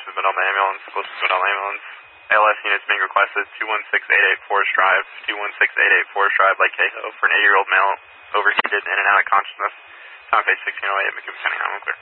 reinforcement on the ambulance, close to the ambulance. ALS units being requested 216884 Forest Drive, 216884 Forest Drive, Lake Cahoe, for an 80-year-old male overheated in and out of consciousness. Time phase 1608, McCombs County, I'm clear.